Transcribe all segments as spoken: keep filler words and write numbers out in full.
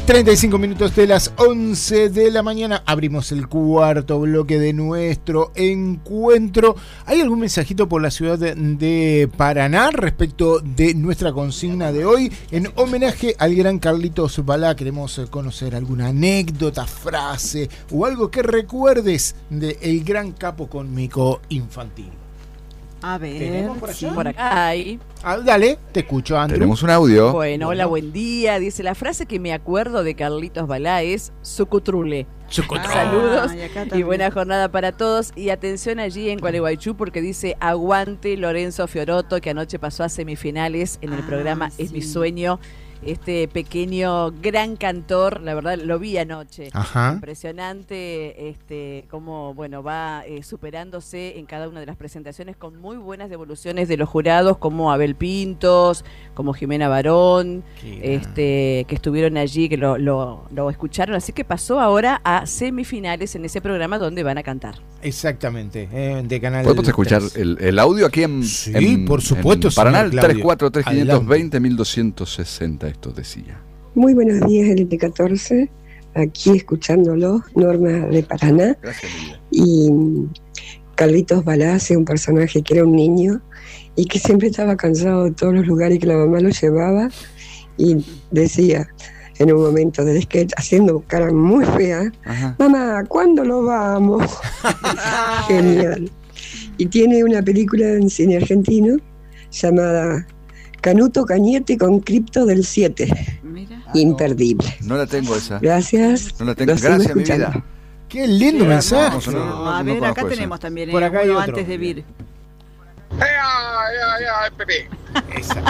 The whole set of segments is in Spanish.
treinta y cinco minutos de las once de la mañana. Abrimos el cuarto bloque de nuestro encuentro. ¿Hay algún mensajito por la ciudad de, de Paraná respecto de nuestra consigna de hoy? En homenaje al gran Carlitos Balá, queremos conocer alguna anécdota, frase o algo que recuerdes de el gran capo cómico infantil. A ver, ¿Tenemos por allá? por acá hay. Ah, dale, te escucho, Andrew. Tenemos un audio. Bueno, hola, buen día. Dice, la frase que me acuerdo de Carlitos Balá es sucutrule. Sucutrule. Saludos ah, y, y buena jornada para todos. Y atención allí en Gualeguaychú porque dice, aguante Lorenzo Fiorotto, que anoche pasó a semifinales en el ah, programa sí. Es mi sueño. Este pequeño gran cantor, la verdad lo vi anoche. Ajá. Impresionante, este, cómo bueno va eh, superándose en cada una de las presentaciones con muy buenas devoluciones de los jurados, como Abel Pintos, como Jimena Barón, este, que estuvieron allí, que lo, lo, lo escucharon. Así que pasó ahora a semifinales en ese programa donde van a cantar. Exactamente, eh, de Canal ¿Podemos escuchar el, el audio aquí en, sí, en, por supuesto, en Paraná? señor Claudio. tres cuatro tres, cinco dos cero, mil doscientos sesenta, esto decía. Muy buenos días, L P catorce, aquí escuchándolo, Norma de Paraná. Gracias, mi vida. Y Carlitos Balá hace un personaje que era un niño y que siempre estaba cansado de todos los lugares que la mamá lo llevaba y decía en un momento del sketch, haciendo cara muy fea, Ajá. mamá, ¿cuándo lo vamos? Genial. Y tiene una película en cine argentino llamada Canuto Cañete con Cripto del siete. Mira. Imperdible. No la tengo esa. Gracias. No la tengo. Lo sigo Gracias, mi escuchando. vida. Qué lindo Qué mensaje. hermoso, no, no, a no ver, conozco acá esa. tenemos también Por eh, acá hay uno otro. antes de Vir. ¡Ay, ay, ay, Pepe! Esa.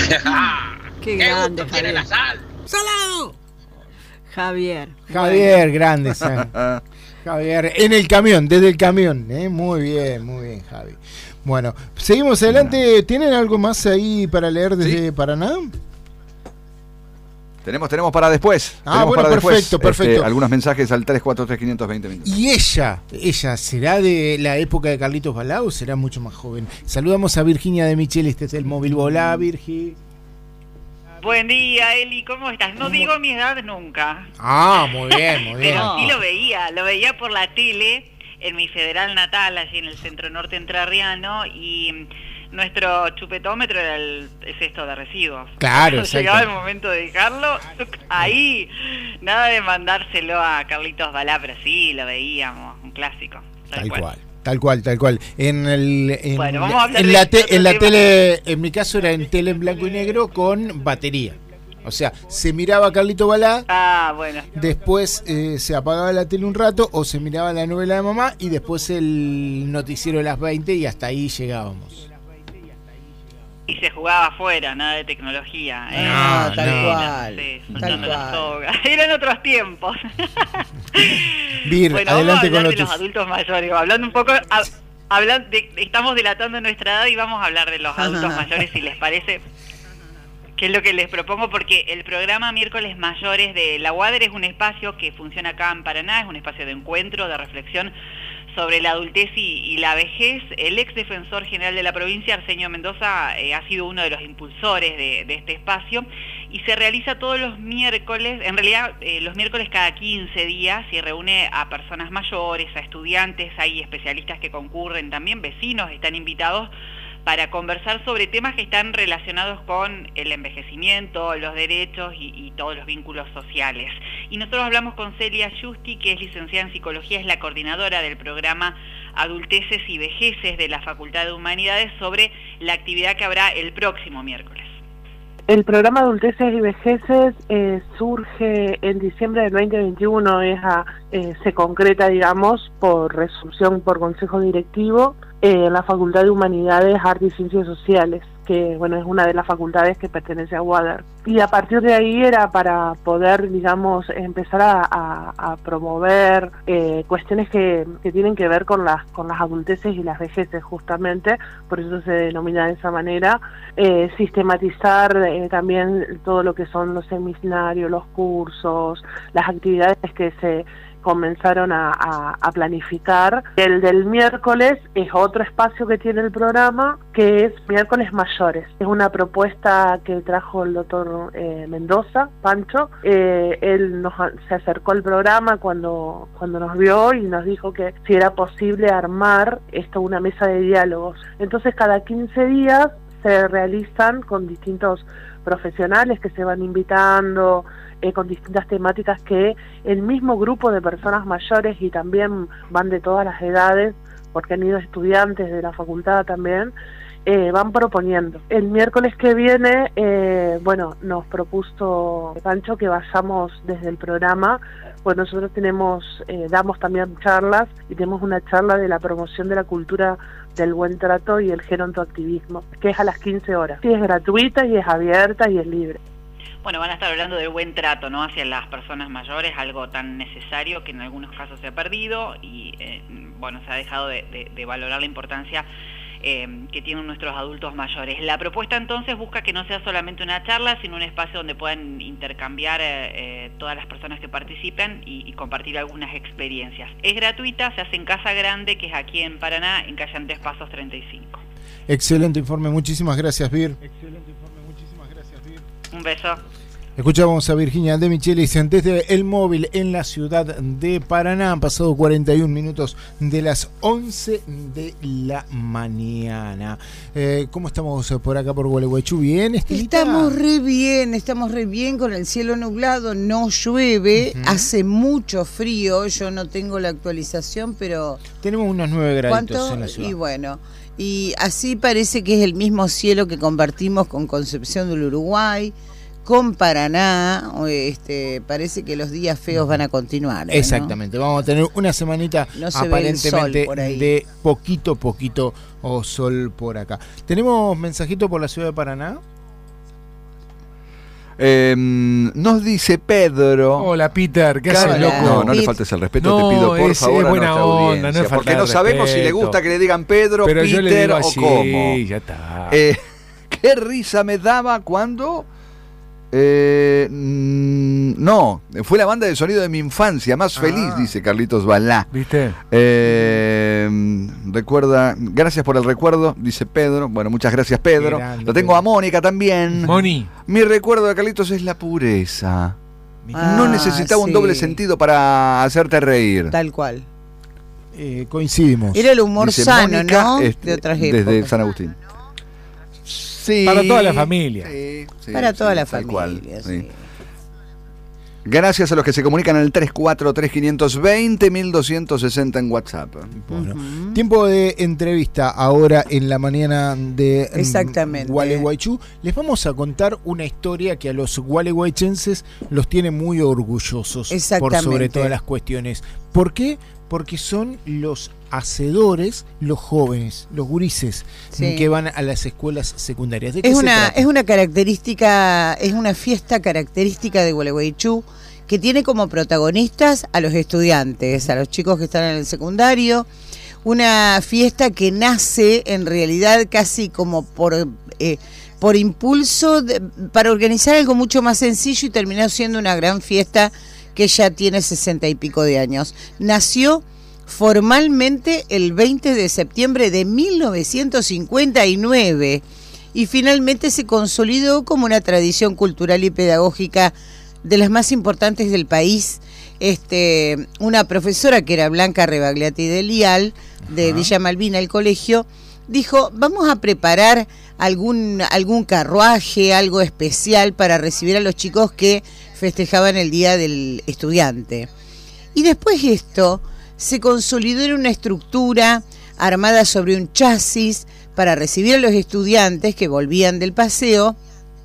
Qué ¡Qué grande, gusto tiene Javier. la sal! ¡Salado! Javier. Javier, grande, San. Javier, en el camión, desde el camión. ¿eh? Muy bien, muy bien, Javi. Bueno, seguimos adelante. ¿Tienen algo más ahí para leer desde Sí. Paraná? Tenemos, tenemos para después. Ah, tenemos bueno, para perfecto, después. perfecto. Este, algunos mensajes al tres cuatro tres, cinco dos cero, mil. Y ella, ella, ¿será de la época de Carlitos Balá o será mucho más joven? Saludamos a Virginia de Michel, este es el móvil. Hola, Virgi. Buen día, Eli, ¿cómo estás? No digo mi edad nunca, Ah, muy bien, muy bien. pero sí lo veía, lo veía por la tele en mi federal natal, allí en el centro norte entrerriano, y nuestro chupetómetro era el, es esto de residuos. Claro, Cuando llegaba el exacto. momento de dejarlo, ahí, nada de mandárselo a Carlitos Balá, pero sí, lo veíamos, un clásico. Tal cual. Tal cual, tal cual. En el en, Bueno, vamos a hablar en de la, este te- en la otro tema. tele, en mi caso era en tele en blanco y negro con batería. O sea, se miraba a Carlito Balá, Ah, bueno. después eh, se apagaba la tele un rato o se miraba la novela de mamá y después el noticiero de las veinte y hasta ahí llegábamos. Y se jugaba afuera, nada de tecnología. ¿eh? No, tal no. cual. Sí, Tal soltando la cual. soga. Eran otros tiempos. Vir, bueno, adelante vamos a con hablar de los los adultos mayores. Hablando un poco, a- hablando de- estamos delatando nuestra edad y vamos a hablar de los adultos mayores, si les parece, que es lo que les propongo, porque el programa Miércoles Mayores de la U A D E R es un espacio que funciona acá en Paraná, es un espacio de encuentro, de reflexión sobre la adultez y, y la vejez. El ex defensor general de la provincia, Arsenio Mendoza, eh, ha sido uno de los impulsores de, de este espacio y se realiza todos los miércoles, en realidad eh, los miércoles cada quince días, y reúne a personas mayores, a estudiantes, hay especialistas que concurren, también vecinos están invitados para conversar sobre temas que están relacionados con el envejecimiento, los derechos y, y todos los vínculos sociales. Y nosotros hablamos con Celia Justi, que es licenciada en Psicología, es la coordinadora del programa Adulteces y Vejeces de la Facultad de Humanidades, sobre la actividad que habrá el próximo miércoles. El programa Adulteces y Vejeces eh, surge en diciembre del veinte veintiuno, es a, eh, se concreta, digamos, por resolución por Consejo Directivo eh, en la Facultad de Humanidades, Artes y Ciencias Sociales, que bueno, es una de las facultades que pertenece a U A D E R. Y a partir de ahí era para poder, digamos, empezar a, a, a promover eh, cuestiones que, que tienen que ver con las con las adulteces y las vejeces, justamente, por eso se denomina de esa manera, eh, sistematizar eh, también todo lo que son los seminarios, los cursos, las actividades que se comenzaron a, a, a planificar. El del miércoles es otro espacio que tiene el programa, que es Miércoles Mayores. Es una propuesta que trajo el doctor eh, Mendoza, Pancho. Eh, él nos, se acercó al programa cuando, cuando nos vio y nos dijo que si era posible armar esto, una mesa de diálogos. Entonces cada quince días se realizan con distintos profesionales que se van invitando, eh, con distintas temáticas que el mismo grupo de personas mayores, y también van de todas las edades, porque han ido estudiantes de la facultad también, eh, van proponiendo. El miércoles que viene, eh, bueno, nos propuso Pancho que vayamos desde el programa, pues nosotros tenemos, eh, damos también charlas, y tenemos una charla de la promoción de la cultura del buen trato y el gerontoactivismo, que es a las quince horas. Sí, es gratuita y es abierta y es libre. Bueno, van a estar hablando del buen trato, ¿no?, hacia las personas mayores, algo tan necesario que en algunos casos se ha perdido y, eh, bueno, se ha dejado de, de, de valorar la importancia eh, que tienen nuestros adultos mayores. La propuesta entonces busca que no sea solamente una charla, sino un espacio donde puedan intercambiar eh, eh, todas las personas que participan y, y compartir algunas experiencias. Es gratuita, se hace en Casa Grande, que es aquí en Paraná, en calle Andrés Pasos treinta y cinco. Excelente informe, muchísimas gracias, Vir. Excelente informe, muchísimas gracias, Vir. Un beso. Escuchamos a Virginia de Michelis desde el móvil en la ciudad de Paraná. Han pasado cuarenta y un minutos de las once de la mañana. Eh, ¿Cómo estamos por acá por Gualeguaychú? ¿Bien, Estelita? Estamos re bien, estamos re bien con el cielo nublado, no llueve, uh-huh. Hace mucho frío, yo no tengo la actualización, pero... Tenemos unos nueve graditos ¿cuánto? En la ciudad. Y bueno, y así parece que es el mismo cielo que compartimos con Concepción del Uruguay, con Paraná. Este, parece que los días feos van a continuar, ¿eh? Exactamente, ¿no? Vamos a tener una semanita no aparentemente de poquito poquito o sol por acá. ¿Tenemos mensajito por la ciudad de Paraná? Eh, nos dice Pedro. Hola, Peter, ¿qué haces, loco? No, no le faltes el respeto, no, te pido por es, favor es buena a nuestra onda, audiencia, no es porque no sabemos si le gusta que le digan Pedro, pero Peter yo le digo o así, cómo. Ya está. Eh, qué risa me daba cuando... Eh, no, fue la banda de sonido de mi infancia, más feliz, ah. dice Carlitos Balá. ¿Viste? Eh, recuerda, gracias por el recuerdo, dice Pedro. Bueno, muchas gracias, Pedro. Grande, Lo tengo Pedro. A Mónica también. Moni. Mi recuerdo de Carlitos es la pureza. Ah, no necesitaba sí. un doble sentido para hacerte reír. Tal cual. Eh, coincidimos. Era el humor dice sano, Mónica, ¿no? Este, de otras épocas. Desde San Agustín. Sí, para toda la familia. Sí, sí, para sí, toda la tal familia. Cual, sí. Sí. Gracias a los que se comunican al tres cuatro tres, cinco dos cero, mil doscientos sesenta en WhatsApp. Bueno, uh-huh. Tiempo de entrevista ahora en la mañana de Exactamente. Gualeguaychú. Les vamos a contar una historia que a los gualeguaychenses los tiene muy orgullosos por sobre todas las cuestiones. ¿Por qué? Porque son los hacedores, los jóvenes, los gurises, sí. que van a las escuelas secundarias. ¿De qué es se una trata? Es una característica, es una fiesta característica de Gualeguaychú que tiene como protagonistas a los estudiantes, a los chicos que están en el secundario. Una fiesta que nace en realidad casi como por eh, por impulso de, para organizar algo mucho más sencillo y terminó siendo una gran fiesta que ya tiene sesenta y pico de años. Nació formalmente el veinte de septiembre de mil novecientos cincuenta y nueve y finalmente se consolidó como una tradición cultural y pedagógica de las más importantes del país. Este, una profesora que era Blanca Rebagliati de Lial, de Ajá. Villa Malvina, el colegio, dijo, vamos a preparar algún, algún carruaje, algo especial para recibir a los chicos que festejaban el Día del Estudiante. Y después esto se consolidó en una estructura armada sobre un chasis para recibir a los estudiantes que volvían del paseo,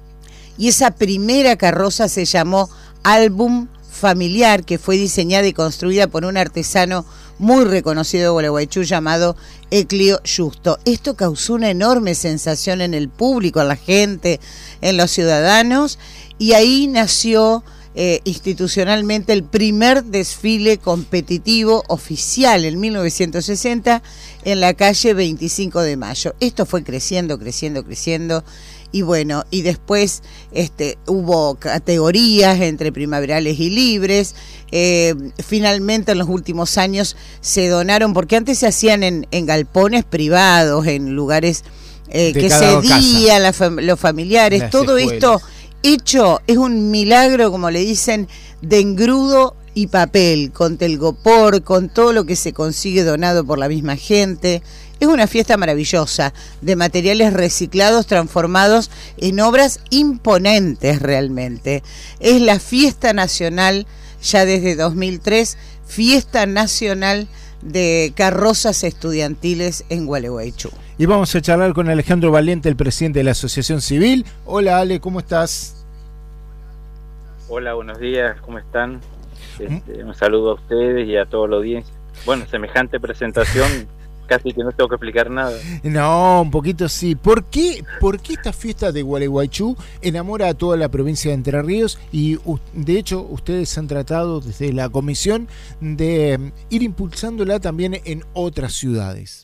y esa primera carroza se llamó Álbum Familiar, que fue diseñada y construida por un artesano muy reconocido de Gualeguaychú llamado Eclio Justo. Esto causó una enorme sensación en el público, en la gente, en los ciudadanos, y ahí nació eh, institucionalmente el primer desfile competitivo oficial en mil novecientos sesenta en la calle veinticinco de mayo. Esto fue creciendo, creciendo, creciendo, y bueno, y después este, hubo categorías entre primaverales y libres. Eh, finalmente en los últimos años se donaron, porque antes se hacían en, en galpones privados, en lugares eh, que cedían la fam- los familiares. Las Todo escuelas. Esto hecho es un milagro, como le dicen, de engrudo y papel, con telgopor, con todo lo que se consigue donado por la misma gente. Es una fiesta maravillosa, de materiales reciclados transformados en obras imponentes realmente. Es la fiesta nacional, ya desde dos mil tres, fiesta nacional de carrozas estudiantiles en Gualeguaychú. Y vamos a charlar con Alejandro Valiente, el presidente de la Asociación Civil. Hola Ale, ¿cómo estás? Hola, buenos días, ¿cómo están? Este, un saludo a ustedes y a toda la audiencia. Bueno, semejante presentación, casi que no tengo que explicar nada. No, un poquito sí. ¿Por qué, por qué esta fiesta de Gualeguaychú enamora a toda la provincia de Entre Ríos? Y de hecho, ustedes han tratado desde la comisión de ir impulsándola también en otras ciudades.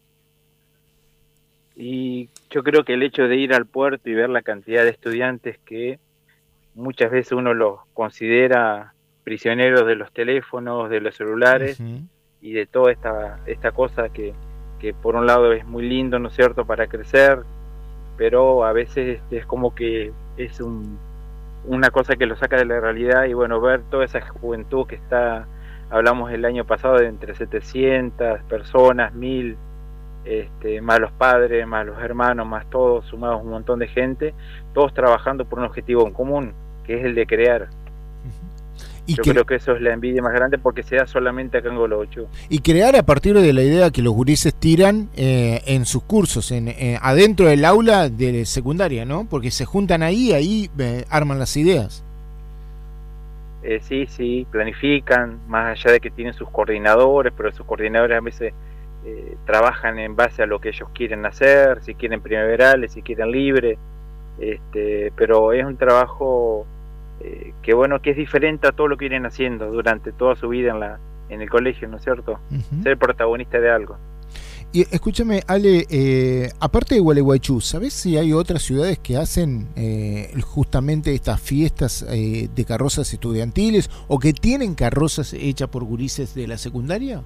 Y yo creo que el hecho de ir al puerto y ver la cantidad de estudiantes que muchas veces uno los considera prisioneros de los teléfonos, de los celulares, uh-huh. y de toda esta esta cosa que, que por un lado es muy lindo, ¿no es cierto?, para crecer, pero a veces este, es como que es un, una cosa que lo saca de la realidad. Y bueno, ver toda esa juventud que está, hablamos el año pasado de entre setecientas personas, mil, este, más los padres, más los hermanos, más todos, sumados un montón de gente, todos trabajando por un objetivo en común, que es el de crear. Y Yo que, creo que eso es la envidia más grande, porque se da solamente acá en Gualeguaychú. Y crear a partir de la idea que los gurises tiran eh, en sus cursos, en, eh, adentro del aula de secundaria, ¿no? Porque se juntan ahí, ahí eh, arman las ideas. Eh, sí, sí, planifican, más allá de que tienen sus coordinadores, pero sus coordinadores a veces eh, trabajan en base a lo que ellos quieren hacer, si quieren primaverales, si quieren libre, este, pero es un trabajo... Eh, que bueno, que es diferente a todo lo que vienen haciendo durante toda su vida en la en el colegio, ¿no es cierto? Uh-huh. Ser protagonista de algo. Y escúchame, Ale, eh, aparte de Gualeguaychú, ¿sabés si hay otras ciudades que hacen eh, justamente estas fiestas eh, de carrozas estudiantiles o que tienen carrozas hechas por gurises de la secundaria?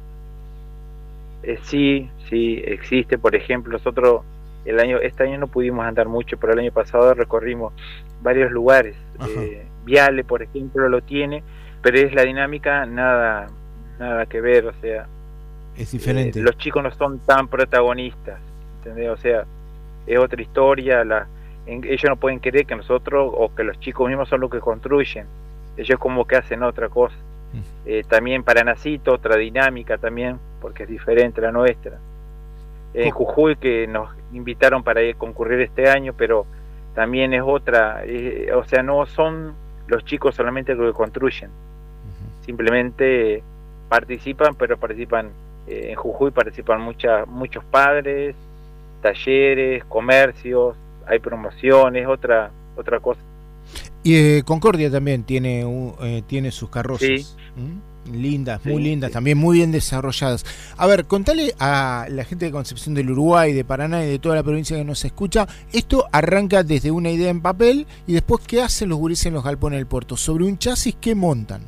Eh, sí, sí, existe. Por ejemplo, nosotros el año este año no pudimos andar mucho, pero el año pasado recorrimos varios lugares. eh, Viale, por ejemplo, lo tiene, pero es la dinámica nada nada que ver, o sea, es diferente. Eh, los chicos no son tan protagonistas, ¿entendés? O sea, es otra historia. La, en, ellos no pueden creer que nosotros o que los chicos mismos son los que construyen. Ellos como que hacen otra cosa. Uh-huh. Eh, también Paranacito, otra dinámica también, porque es diferente a la nuestra. En Jujuy, que nos invitaron para ir, concurrir este año, pero también es otra, eh, o sea, no son los chicos solamente los que construyen, uh-huh. simplemente participan, pero participan eh, en Jujuy participan muchas muchos padres, talleres, comercios, hay promociones, otra otra cosa. Y eh, Concordia también tiene uh, eh, tiene sus carrozas. Sí. ¿Mm? Lindas, muy sí, lindas, sí. También muy bien desarrolladas. A ver, contale a la gente de Concepción del Uruguay, de Paraná y de toda la provincia que nos escucha, esto arranca desde una idea en papel y después, ¿qué hacen los gurises en los galpones del puerto? Sobre un chasis, ¿qué montan?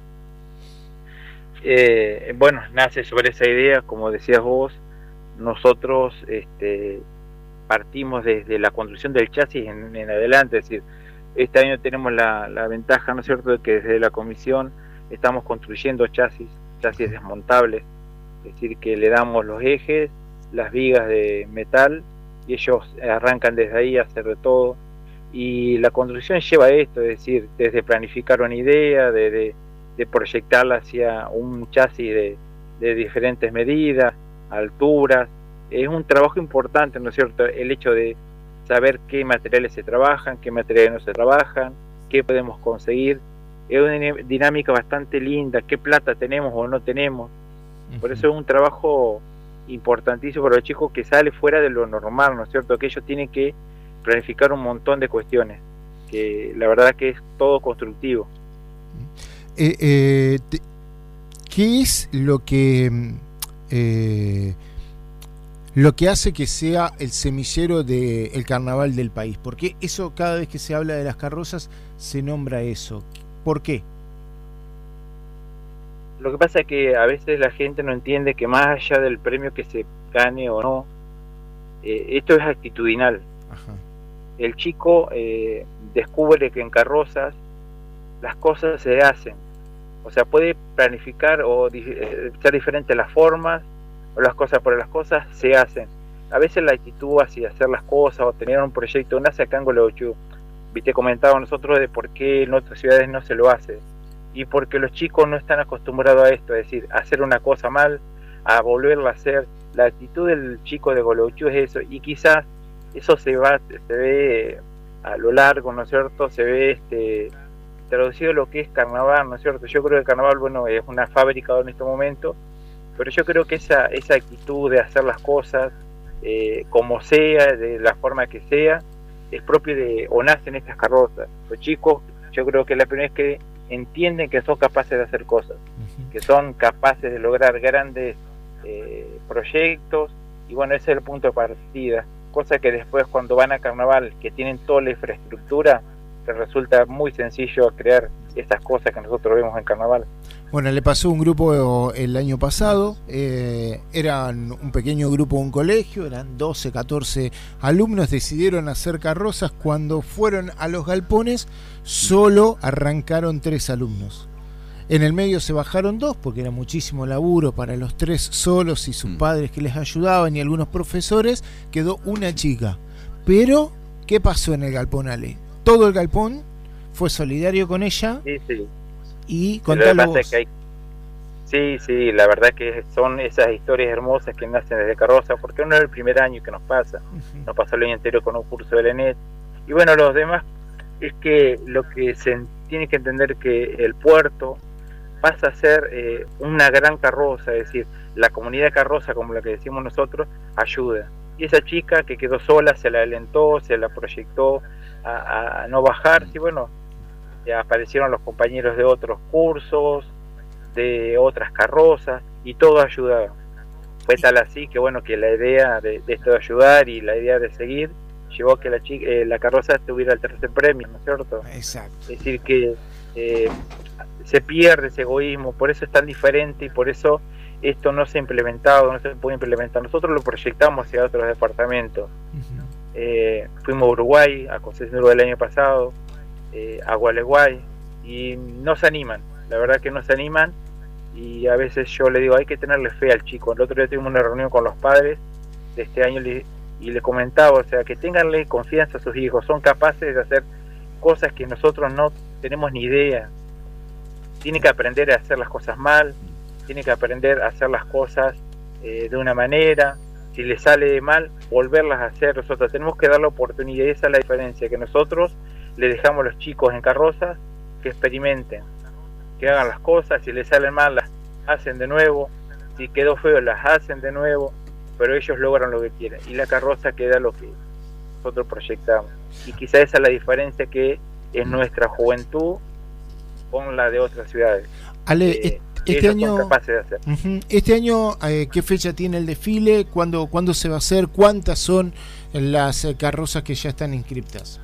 Eh, bueno, nace sobre esa idea, como decías vos, nosotros este, partimos desde la construcción del chasis en, en adelante, es decir, este año tenemos la, la ventaja, ¿no es cierto?, de que desde la comisión estamos construyendo chasis, chasis desmontables, es decir, que le damos los ejes, las vigas de metal, y ellos arrancan desde ahí a hacer de todo, y la construcción lleva esto, es decir, desde planificar una idea, de, de, de proyectarla hacia un chasis de, de diferentes medidas, alturas. Es un trabajo importante, ¿no es cierto?, el hecho de saber qué materiales se trabajan, qué materiales no se trabajan, qué podemos conseguir. Es una dinámica bastante linda, qué plata tenemos o no tenemos. Por eso es un trabajo importantísimo para los chicos, que sale fuera de lo normal, ¿no es cierto? Que ellos tienen que planificar un montón de cuestiones, que la verdad que es todo constructivo. Eh, eh, te, ¿Qué es lo que eh, lo que hace que sea el semillero del carnaval del país? Porque eso, cada vez que se habla de las carrozas, se nombra eso. ¿Por qué? Lo que pasa es que a veces la gente no entiende que más allá del premio que se gane o no, eh, esto es actitudinal. Ajá. El chico eh, descubre que en carrozas las cosas se hacen. O sea, puede planificar o eh, ser diferentes las formas o las cosas, pero las cosas se hacen. A veces la actitud hacia hacer las cosas o tener un proyecto nace acá en Gualeguaychú. Viste, comentaba nosotros de por qué en otras ciudades no se lo hace. Y porque los chicos no están acostumbrados a esto, es decir, a hacer una cosa mal, a volverla a hacer. La actitud del chico de Gualeguaychú es eso, y quizás eso se va, se ve a lo largo, ¿no es cierto? Se ve este traducido lo que es carnaval, ¿no es cierto? Yo creo que el carnaval, bueno, es una fábrica en este momento, pero yo creo que esa esa actitud de hacer las cosas eh, como sea, de la forma que sea, es propio de, o nacen estas carrozas. Los chicos, yo creo que es la primera vez que entienden que son capaces de hacer cosas, uh-huh. que son capaces de lograr grandes eh, proyectos, y bueno, ese es el punto de partida, cosa que después cuando van a carnaval, que tienen toda la infraestructura, les resulta muy sencillo crear estas cosas que nosotros vemos en carnaval. Bueno, le pasó un grupo el año pasado, eh, eran un pequeño grupo de un colegio, eran doce, catorce alumnos, decidieron hacer carrozas. Cuando fueron a los galpones, solo arrancaron tres alumnos. En el medio se bajaron dos, porque era muchísimo laburo para los tres solos y sus mm. padres que les ayudaban y algunos profesores. Quedó una chica. Pero, ¿qué pasó en el galpón, Ale? Todo el galpón fue solidario con ella. Sí, sí. Y contalo vos. Es que hay... Sí, sí, la verdad que son esas historias hermosas que nacen desde carroza, porque no es el primer año que nos pasa. Uh-huh. Nos pasó el año entero con un curso de la E N E T. Y bueno, los demás, es que lo que se tiene que entender que el puerto pasa a ser eh, una gran carroza, es decir, la comunidad carroza, como la que decimos nosotros, ayuda. Y esa chica que quedó sola, se la alentó, se la proyectó a, a no bajarse, y bueno, ya aparecieron los compañeros de otros cursos, de otras carrozas, y todo ayudaba. Fue tal así que bueno, que la idea de, de esto de ayudar y la idea de seguir llevó a que la chica, eh, la carroza tuviera el tercer premio, ¿no es cierto? Exacto. Es decir, que eh, se pierde ese egoísmo, por eso es tan diferente y por eso esto no se ha implementado, no se puede implementar. Nosotros lo proyectamos hacia otros departamentos. Uh-huh. eh, fuimos a Uruguay, a Concepción del año pasado, eh, a Gualeguay, y no se animan, la verdad que no se animan, y a veces yo le digo, hay que tenerle fe al chico. El otro día tuvimos una reunión con los padres de este año y le comentaba, o sea, que tenganle confianza a sus hijos, son capaces de hacer cosas que nosotros no tenemos ni idea. Tiene que aprender a hacer las cosas mal, tiene que aprender a hacer las cosas eh, de una manera, si le sale mal, volverlas a hacer. Nosotros tenemos que dar la oportunidad, y esa es la diferencia, que nosotros le dejamos a los chicos en carrozas que experimenten, que hagan las cosas, si les salen mal las hacen de nuevo, si quedó feo las hacen de nuevo, pero ellos logran lo que quieren, y la carroza queda lo que nosotros proyectamos. Y quizá esa es la diferencia que es nuestra juventud con la de otras ciudades. Ale, eh, este año, son capaces de hacer. Uh-huh. Este año, eh, ¿qué fecha tiene el desfile? ¿Cuándo, ¿Cuándo se va a hacer? ¿Cuántas son las eh, carrozas que ya están inscriptas?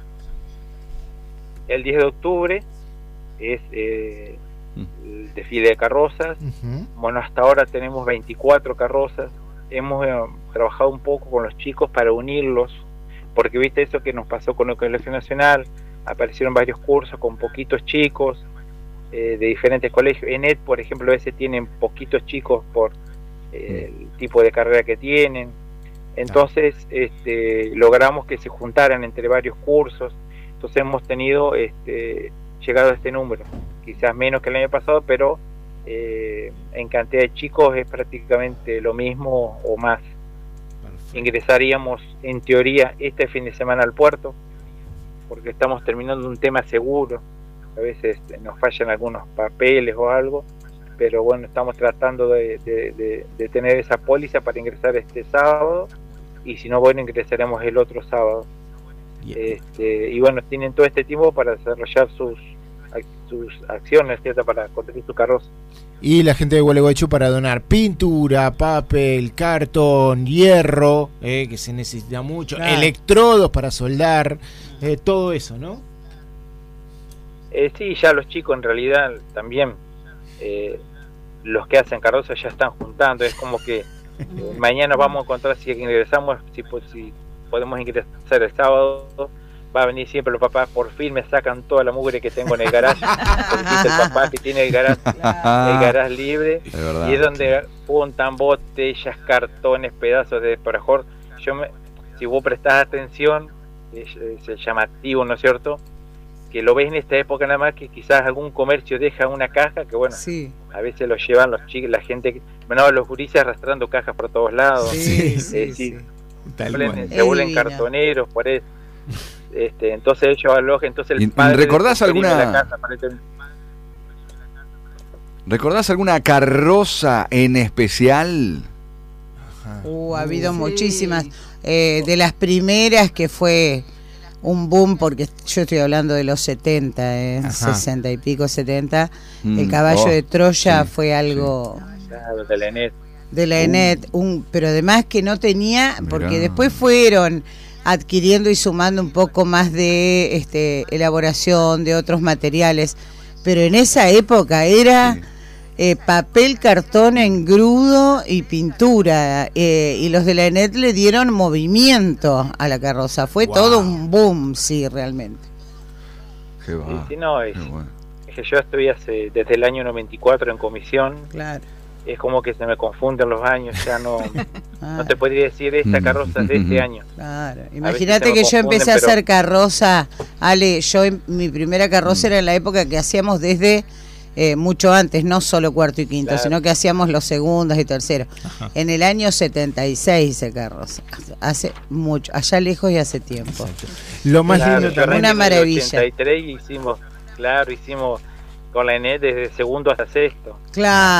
El diez de octubre es eh, el desfile de carrozas. Uh-huh. Bueno, hasta ahora tenemos veinticuatro carrozas. Hemos eh, trabajado un poco con los chicos para unirlos, porque viste eso que nos pasó con el Colegio Nacional, aparecieron varios cursos con poquitos chicos eh, de diferentes colegios. En E N E T, por ejemplo, a veces tienen poquitos chicos por eh, el tipo de carrera que tienen. Entonces este, logramos que se juntaran entre varios cursos. Entonces hemos tenido este, llegado a este número, quizás menos que el año pasado, pero eh, en cantidad de chicos es prácticamente lo mismo o más. Ingresaríamos en teoría este fin de semana al puerto, porque estamos terminando un tema seguro. A veces nos fallan algunos papeles o algo, pero bueno, estamos tratando de, de, de, de tener esa póliza para ingresar este sábado, y si no, bueno, ingresaremos el otro sábado. Este, y bueno, tienen todo este tiempo para desarrollar sus sus acciones, ¿cierto? Para conseguir su carroza. y la gente de Gualeguaychú para donar pintura, papel, cartón, hierro, eh, que se necesita mucho, claro. electrodos para soldar, eh, todo eso, ¿no? Eh, sí, ya los chicos en realidad también, eh, los que hacen carroza ya están juntando, es como que eh, mañana vamos a encontrar si ingresamos, si, pues, si podemos ingresar el sábado, va a venir siempre los papás, por fin me sacan toda la mugre que tengo en el garage, porque el papá que tiene el garage, el garage libre, y es donde juntan botellas, cartones, pedazos de parajor. Yo me, si vos prestás atención, es, es llamativo, ¿no es cierto?, que lo ves en esta época nada más, que quizás algún comercio deja una caja, que bueno, sí. a veces lo llevan los chicos, la gente, que, bueno, los gurises arrastrando cajas por todos lados, sí, eh, sí, sí, sí. Se, vuelven, se vuelven cartoneros, por eso. Este, entonces ellos alojan, entonces el padre ¿recordás alguna la casa, parece... ¿recordás alguna carroza en especial? Uh, ha habido sí. muchísimas, eh, de las primeras que fue un boom, porque yo estoy hablando de los setenta, eh, sesenta y pico, setenta, mm, el caballo oh, de Troya sí, fue algo sí. Claro, de la Enet, de la Enet, uh. un, pero además que no tenía, porque Mirá. después fueron adquiriendo y sumando un poco más de este, elaboración de otros materiales, pero en esa época era sí. eh, papel, cartón, engrudo y pintura, eh, y los de la Enet le dieron movimiento a la carroza, fue wow. todo un boom, sí, realmente. Qué va. Sí, sí, no, es, bueno. es que yo estoy hace, desde el año noventa y cuatro en comisión, claro. es como que se me confunden los años, ya no, ah. no te podría decir esta carroza es de este año. Claro, imagínate que yo empecé a pero... hacer carroza, Ale, yo mi primera carroza mm. era en la época que hacíamos desde eh, mucho antes, no solo cuarto y quinto, claro. sino que hacíamos los segundos y terceros. Ajá. En el año setenta y seis hice carroza, hace mucho, allá lejos y hace tiempo. Exacto. Lo más claro, lindo también. Una maravilla. En el ochenta y tres hicimos, claro, hicimos con la Enet desde segundo hasta sexto. Claro.